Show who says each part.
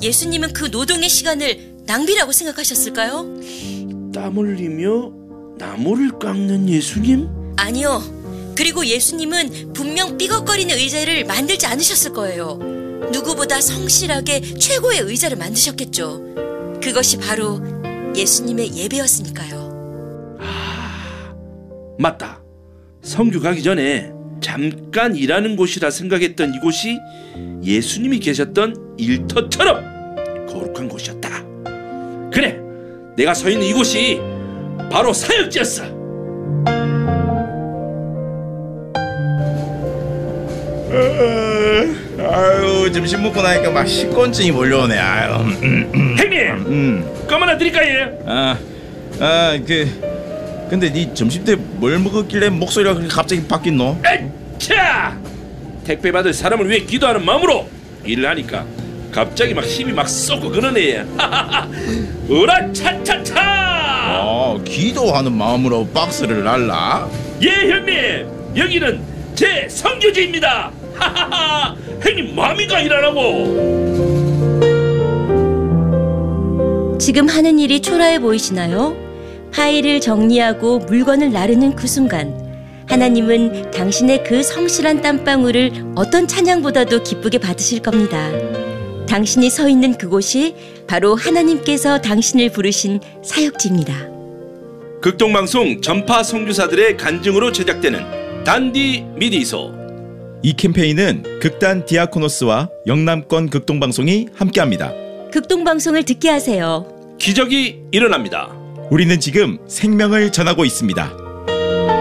Speaker 1: 예수님은 그 노동의 시간을 낭비라고 생각하셨을까요?
Speaker 2: 땀 흘리며 나무를 깎는 예수님?
Speaker 1: 아니요. 그리고 예수님은 분명 삐걱거리는 의자를 만들지 않으셨을 거예요. 누구보다 성실하게 최고의 의자를 만드셨겠죠. 그것이 바로 예수님의 예배였으니까요.
Speaker 2: 맞다. 성교 가기 전에 잠깐 일하는 곳이라 생각했던 이곳이 예수님이 계셨던 일터처럼 거룩한 곳이었다. 그래, 내가 서 있는 이곳이 바로 사역지였어.
Speaker 3: 아유, 점심 먹고 나니까 막 식곤증이 몰려오네. 아유.
Speaker 2: 형님, 껌 하나 드릴까요?
Speaker 3: 근데 네 점심 때 뭘 먹었길래 목소리가 그렇게 갑자기 바뀌노?
Speaker 2: 에차! 택배 받을 사람을 위해 기도하는 마음으로 일을 하니까 갑자기 막 힘이 막 쏟고 그러네. 으라 차차차!
Speaker 3: 기도하는 마음으로 박스를 날라?
Speaker 2: 예, 형님, 여기는 제 선교지입니다. 형님 마음이가 일하라고.
Speaker 1: 지금 하는 일이 초라해 보이시나요? 파일을 정리하고 물건을 나르는 그 순간 하나님은 당신의 그 성실한 땀방울을 어떤 찬양보다도 기쁘게 받으실 겁니다. 당신이 서 있는 그곳이 바로 하나님께서 당신을 부르신 사역지입니다.
Speaker 2: 극동방송 전파 선교사들의 간증으로 제작되는 단디 미디소.
Speaker 3: 이 캠페인은 극단 디아코노스와 영남권 극동방송이 함께합니다.
Speaker 1: 극동방송을 듣게 하세요.
Speaker 2: 기적이 일어납니다.
Speaker 3: 우리는 지금 생명을 전하고 있습니다.